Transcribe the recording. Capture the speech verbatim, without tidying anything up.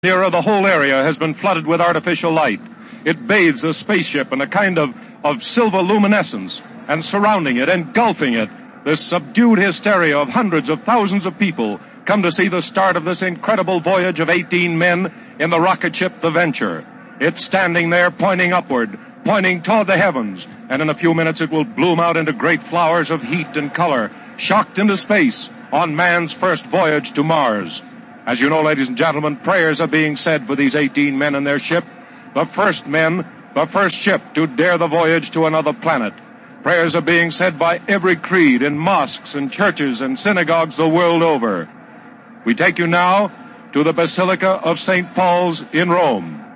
Nearer, the whole area has been flooded with artificial light. It bathes the spaceship in a kind of, of silver luminescence, and surrounding it, engulfing it, this subdued hysteria of hundreds of thousands of people come to see the start of this incredible voyage of eighteen men in the rocket ship, the Venture. It's standing there pointing upward, pointing toward the heavens, and in a few minutes it will bloom out into great flowers of heat and color, shocked into space on man's first voyage to Mars. As you know, ladies and gentlemen, prayers are being said for these eighteen men and their ship, the first men, the first ship to dare the voyage to another planet. Prayers are being said by every creed in mosques and churches and synagogues the world over. We take you now to the Basilica of Saint Paul's in Rome.